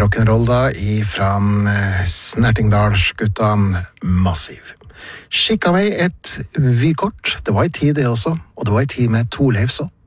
rock'n'roll da, fra Snertingdalsgutta Massiv. Skikka meg et vykort, det var i tid det også, og det var i tid med Torleif så.